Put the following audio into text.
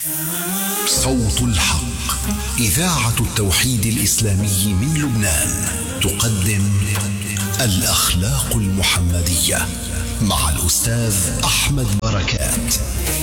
صوت الحق، إذاعة التوحيد الإسلامي من لبنان، تقدم الأخلاق المحمدية مع الأستاذ أحمد بركات.